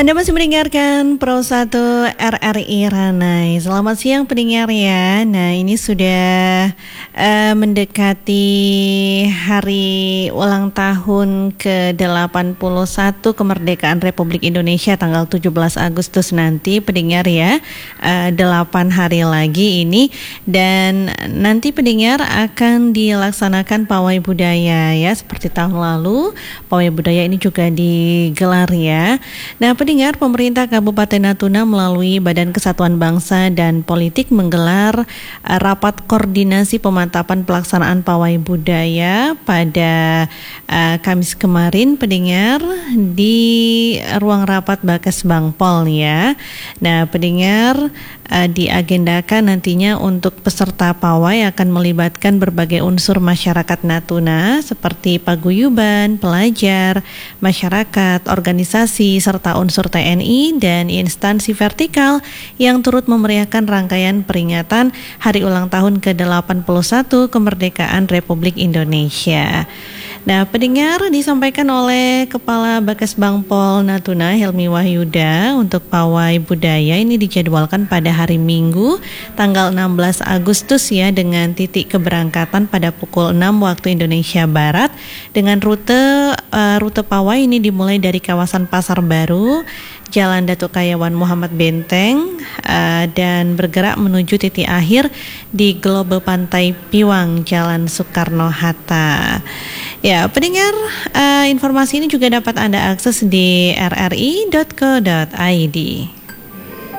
Anda masih mendengarkan Pro 1 RRI Ranai. Selamat siang pendengar ya. Nah, ini sudah mendekati hari ulang tahun ke-81 kemerdekaan Republik Indonesia tanggal 17 Agustus nanti pendengar ya. 8 hari lagi ini, dan nanti pendengar akan dilaksanakan pawai budaya ya, seperti tahun lalu. Pawai budaya ini juga digelar ya. Nah, pendengar, pemerintah Kabupaten Natuna melalui Badan Kesatuan Bangsa dan Politik menggelar rapat koordinasi pemantapan pelaksanaan pawai budaya pada Kamis kemarin, pendengar, di ruang rapat Bakes Bangpol ya. Nah, pendengar, diagendakan nantinya untuk peserta pawai akan melibatkan berbagai unsur masyarakat Natuna seperti paguyuban, pelajar, masyarakat, organisasi, serta unsur TNI dan instansi vertikal yang turut memeriahkan rangkaian peringatan Hari Ulang Tahun ke-81 Kemerdekaan Republik Indonesia. Nah, pendengar, disampaikan oleh Kepala Bakes Bangpol Natuna Helmi Wahyuda untuk pawai budaya ini dijadwalkan pada hari Minggu tanggal 16 Agustus ya, dengan titik keberangkatan pada pukul 6 waktu Indonesia Barat, dengan rute pawai ini dimulai dari kawasan Pasar Baru, Jalan Datuk Kayawan Muhammad Benteng, dan bergerak menuju titik akhir di Global Pantai Piwang, Jalan Soekarno-Hatta. Ya, pendengar, informasi ini juga dapat Anda akses di rri.co.id.